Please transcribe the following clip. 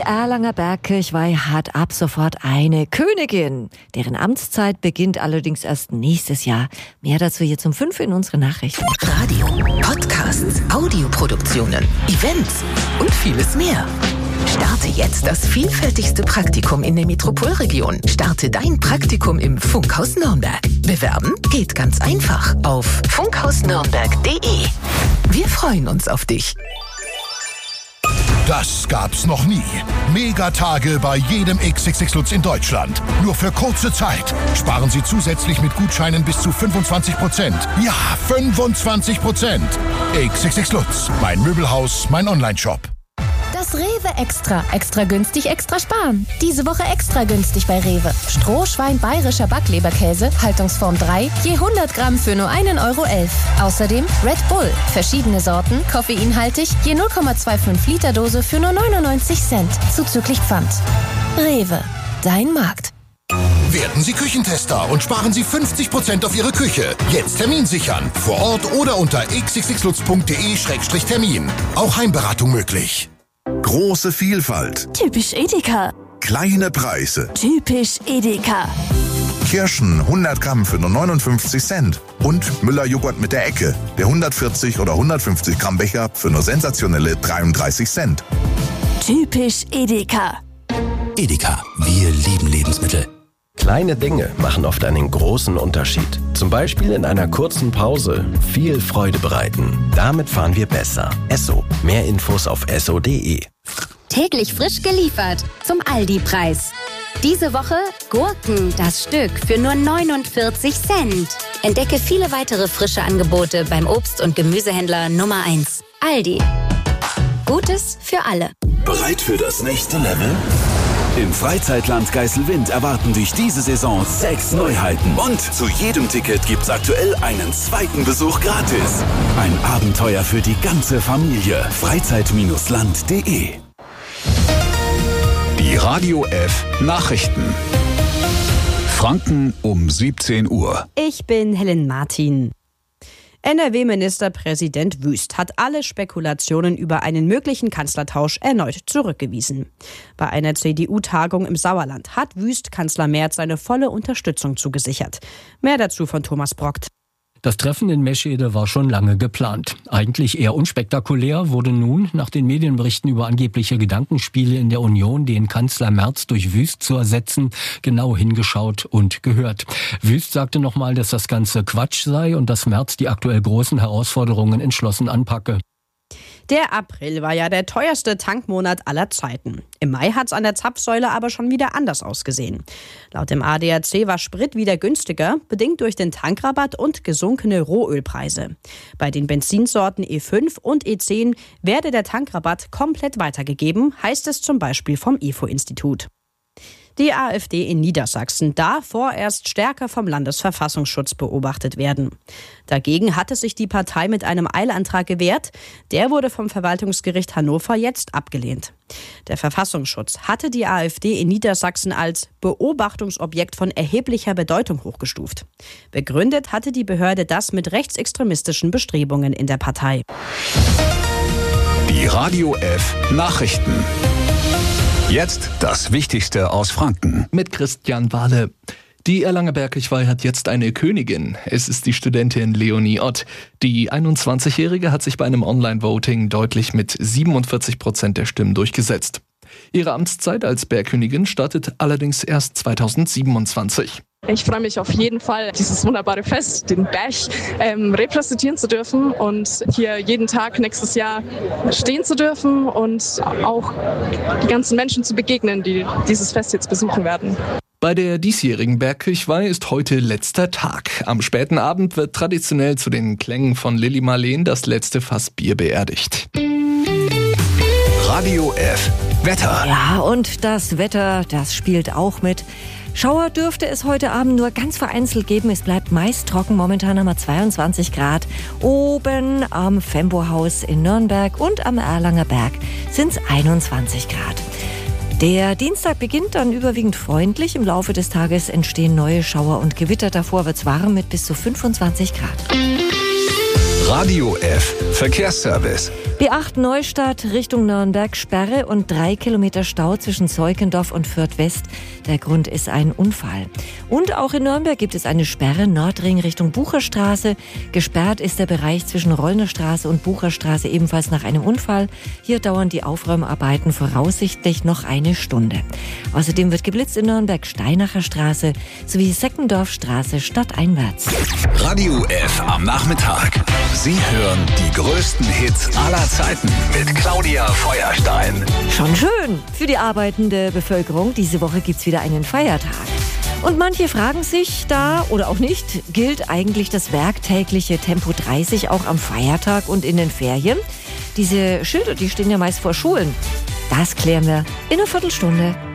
Erlanger Bergkirchweih hat ab sofort eine Königin. Deren Amtszeit beginnt allerdings erst nächstes Jahr. Mehr dazu jetzt um 5 in unseren Nachrichten. Radio, Podcasts, Audioproduktionen, Events und vieles mehr. Starte jetzt das vielfältigste Praktikum in der Metropolregion. Starte dein Praktikum im Funkhaus Nürnberg. Bewerben geht ganz einfach auf funkhausnürnberg.de. Wir freuen uns auf dich. Das gab's noch nie. Megatage bei jedem XXX Lutz in Deutschland. Nur für kurze Zeit. Sparen Sie zusätzlich mit Gutscheinen bis zu 25%. Ja, 25%. XXX Lutz. Mein Möbelhaus, mein Onlineshop. Das Rewe Extra. Extra günstig, extra sparen. Diese Woche extra günstig bei Rewe. Strohschwein bayerischer Backleberkäse, Haltungsform 3, je 100 Gramm für nur 1,11 €. Außerdem Red Bull. Verschiedene Sorten, koffeinhaltig, je 0,25 Liter Dose für nur 99 Cent. Zuzüglich Pfand. Rewe. Dein Markt. Werden Sie Küchentester und sparen Sie 50% auf Ihre Küche. Jetzt Termin sichern. Vor Ort oder unter xxxlutz.de/termin. Auch Heimberatung möglich. Große Vielfalt. Typisch Edeka. Kleine Preise. Typisch Edeka. Kirschen 100 Gramm für nur 59 Cent. Und Müller-Joghurt mit der Ecke. Der 140 oder 150 Gramm Becher für nur sensationelle 33 Cent. Typisch Edeka. Edeka, wir lieben Lebensmittel. Kleine Dinge machen oft einen großen Unterschied. Zum Beispiel in einer kurzen Pause viel Freude bereiten. Damit fahren wir besser. Esso. Mehr Infos auf esso.de. Täglich frisch geliefert zum Aldi-Preis. Diese Woche Gurken, das Stück, für nur 49 Cent. Entdecke viele weitere frische Angebote beim Obst- und Gemüsehändler Nummer 1. Aldi. Gutes für alle. Bereit für das nächste Level? Im Freizeitland Geiselwind erwarten dich diese Saison 6 Neuheiten. Und zu jedem Ticket gibt's aktuell einen zweiten Besuch gratis. Ein Abenteuer für die ganze Familie. Freizeit-land.de. Die Radio F Nachrichten. Franken um 17 Uhr. Ich bin Helen Martin. NRW-Ministerpräsident Wüst hat alle Spekulationen über einen möglichen Kanzlertausch erneut zurückgewiesen. Bei einer CDU-Tagung im Sauerland hat Wüst Kanzler Merz seine volle Unterstützung zugesichert. Mehr dazu von Thomas Brockt. Das Treffen in Meschede war schon lange geplant. Eigentlich eher unspektakulär wurde nun, nach den Medienberichten über angebliche Gedankenspiele in der Union, den Kanzler Merz durch Wüst zu ersetzen, genau hingeschaut und gehört. Wüst sagte nochmal, dass das Ganze Quatsch sei und dass Merz die aktuell großen Herausforderungen entschlossen anpacke. Der April war ja der teuerste Tankmonat aller Zeiten. Im Mai hat es an der Zapfsäule aber schon wieder anders ausgesehen. Laut dem ADAC war Sprit wieder günstiger, bedingt durch den Tankrabatt und gesunkene Rohölpreise. Bei den Benzinsorten E5 und E10 werde der Tankrabatt komplett weitergegeben, heißt es zum Beispiel vom IFO-Institut. Die AfD in Niedersachsen darf vorerst stärker vom Landesverfassungsschutz beobachtet werden. Dagegen hatte sich die Partei mit einem Eilantrag gewehrt. Der wurde vom Verwaltungsgericht Hannover jetzt abgelehnt. Der Verfassungsschutz hatte die AfD in Niedersachsen als Beobachtungsobjekt von erheblicher Bedeutung hochgestuft. Begründet hatte die Behörde das mit rechtsextremistischen Bestrebungen in der Partei. Die Radio F Nachrichten. Jetzt das Wichtigste aus Franken. Mit Christian Wahle. Die Erlanger Bergkirchweih hat jetzt eine Königin. Es ist die Studentin Leonie Ott. Die 21-Jährige hat sich bei einem Online-Voting deutlich mit 47% der Stimmen durchgesetzt. Ihre Amtszeit als Bergkönigin startet allerdings erst 2027. Ich freue mich auf jeden Fall, dieses wunderbare Fest, den Berg, repräsentieren zu dürfen und hier jeden Tag nächstes Jahr stehen zu dürfen und auch die ganzen Menschen zu begegnen, die dieses Fest jetzt besuchen werden. Bei der diesjährigen Bergkirchweih ist heute letzter Tag. Am späten Abend wird traditionell zu den Klängen von Lilly Marleen das letzte Fass Bier beerdigt. Radio F Wetter. Ja, und das Wetter, das spielt auch mit. Schauer dürfte es heute Abend nur ganz vereinzelt geben. Es bleibt meist trocken. Momentan haben wir 22 Grad. Oben am Fembo-Haus in Nürnberg und am Erlanger Berg sind es 21 Grad. Der Dienstag beginnt dann überwiegend freundlich. Im Laufe des Tages entstehen neue Schauer und Gewitter. Davor wird es warm mit bis zu 25 Grad. Radio F Verkehrsservice. B8 Neustadt Richtung Nürnberg, Sperre und 3 Kilometer Stau zwischen Zeukendorf und Fürth West. Der Grund ist ein Unfall. Und auch in Nürnberg gibt es eine Sperre, Nordring Richtung Bucherstraße. Gesperrt ist der Bereich zwischen Rollnerstraße und Bucherstraße ebenfalls nach einem Unfall. Hier dauern die Aufräumarbeiten voraussichtlich noch eine Stunde. Außerdem wird geblitzt in Nürnberg Steinacher Straße sowie Seckendorfstraße stadteinwärts. Radio F am Nachmittag. Sie hören die größten Hits aller Zeiten mit Claudia Feuerstein. Schon schön für die arbeitende Bevölkerung. Diese Woche gibt's wieder einen Feiertag. Und manche fragen sich da, oder auch nicht, gilt eigentlich das werktägliche Tempo 30 auch am Feiertag und in den Ferien? Diese Schilder, die stehen ja meist vor Schulen. Das klären wir in einer Viertelstunde.